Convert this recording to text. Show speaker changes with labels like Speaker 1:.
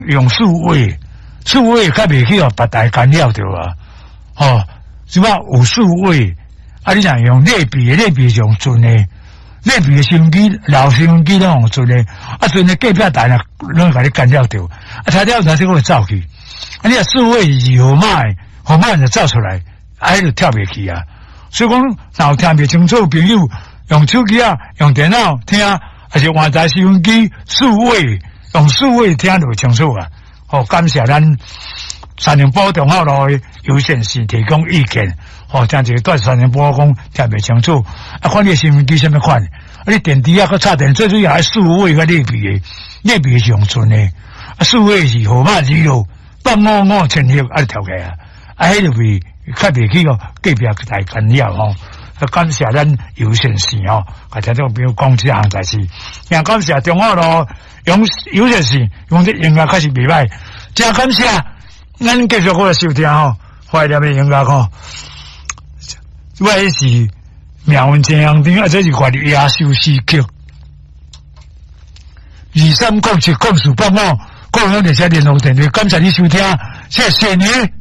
Speaker 1: 用数位较袂去别大干扰着啊。哦，即摆有数位，啊，你若用类比上准诶，类比诶收音机、老收音机拢用准诶，啊，准诶隔壁台呢，拢甲你干扰着，啊，差了才个会走去，啊，你若数位是号码就走出来，啊，迄就跳袂去啊。所以讲，若有听袂清楚，朋友用手机啊、用电脑听，还是换台收音机用数位听就清楚啊。好，感谢咱三零波中号路有线线提供意见。好，听一个段三零波讲听袂清楚，啊，看你收音机什么款，啊，你电池啊佮插电，最主要系数位佮类比是用准诶，啊，数位是号码85556啊，跳起啊，啊，迄就比较袂去隔壁大干扰吼。感谢咱有线线吼，甲听众朋友讲这项代志，也感谢中华路用有线线用这音乐开始袂歹，真感谢，咱继续过来收听吼，怀念的音乐吼，这是苗文正阳丁，啊，这是我的野兽诗曲，23070485，各位在这联络电话，感谢你收听，谢谢你。